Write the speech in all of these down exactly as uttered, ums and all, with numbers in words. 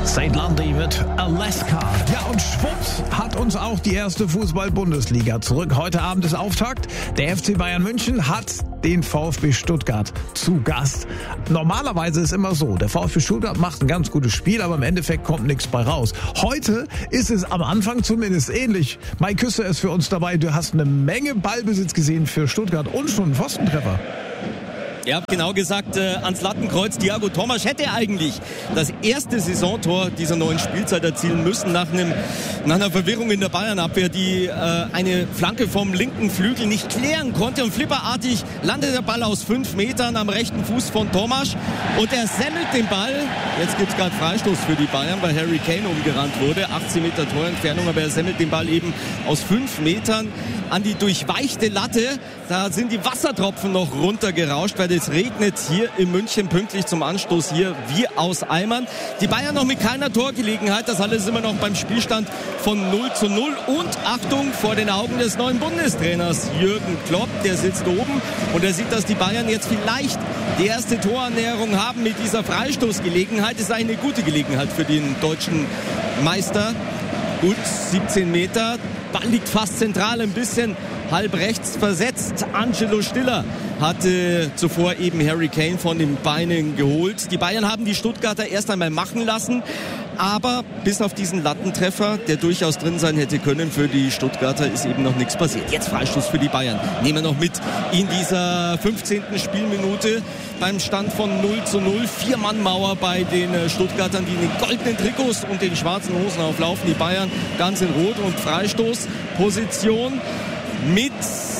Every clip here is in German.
Saint Lundy mit Alaska. Ja, und schwupps hat uns auch die erste Fußball-Bundesliga zurück. Heute Abend ist Auftakt. Der F C Bayern München hat den VfB Stuttgart zu Gast. Normalerweise ist immer so, der VfB Stuttgart macht ein ganz gutes Spiel, aber im Endeffekt kommt nichts bei raus. Heute ist es am Anfang zumindest ähnlich. Mike Küster ist für uns dabei. Du hast eine Menge Ballbesitz gesehen für Stuttgart und schon einen Pfostentreffer. Ja, genau gesagt, äh, ans Lattenkreuz. Thiago Tomasch hätte eigentlich das erste Saisontor dieser neuen Spielzeit erzielen müssen, nach, einem, nach einer Verwirrung in der Bayern-Abwehr, die äh, eine Flanke vom linken Flügel nicht klären konnte. Und flipperartig landet der Ball aus fünf Metern am rechten Fuß von Tomasch. Und er semmelt den Ball. Jetzt gibt es gerade Freistoß für die Bayern, weil Harry Kane umgerannt wurde. achtzehn Meter Torentfernung, aber er semmelt den Ball eben aus fünf Metern an die durchweichte Latte. Da sind die Wassertropfen noch runtergerauscht, weil es regnet hier in München pünktlich zum Anstoß hier wie aus Eimern. Die Bayern noch mit keiner Torgelegenheit. Das alles immer noch beim Spielstand von null zu null. Und Achtung, vor den Augen des neuen Bundestrainers Jürgen Klopp. Der sitzt oben und er sieht, dass die Bayern jetzt vielleicht die erste Torannäherung haben mit dieser Freistoßgelegenheit. Das ist eine gute Gelegenheit für den deutschen Meister. Gut, siebzehn Meter. Ball liegt fast zentral, ein bisschen halb rechts versetzt. Angelo Stiller hatte zuvor eben Harry Kane von den Beinen geholt. Die Bayern haben die Stuttgarter erst einmal machen lassen, aber bis auf diesen Lattentreffer, der durchaus drin sein hätte können für die Stuttgarter, ist eben noch nichts passiert. Jetzt Freistoß für die Bayern. Nehmen wir noch mit in dieser fünfzehnten Spielminute beim Stand von null zu null. Vier-Mann-Mauer bei den Stuttgartern, die in den goldenen Trikots und den schwarzen Hosen auflaufen. Die Bayern ganz in Rot und Freistoßposition mit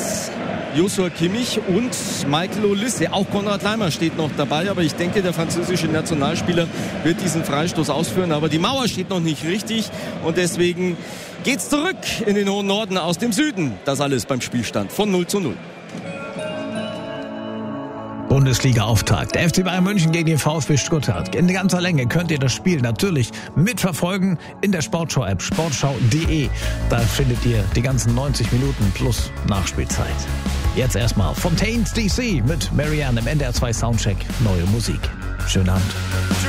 Joshua Kimmich und Michael Olise. Auch Konrad Laimer steht noch dabei, aber ich denke, der französische Nationalspieler wird diesen Freistoß ausführen. Aber die Mauer steht noch nicht richtig und deswegen geht's zurück in den hohen Norden aus dem Süden. Das alles beim Spielstand von null zu null. Bundesliga-Auftakt. Der F C Bayern München gegen den VfB Stuttgart. In ganzer Länge könnt ihr das Spiel natürlich mitverfolgen in der Sportschau-App sportschau punkt de. Da findet ihr die ganzen neunzig Minuten plus Nachspielzeit. Jetzt erstmal Fontaines D C mit Marianne im N D R zwei Soundcheck. Neue Musik. Schönen Abend.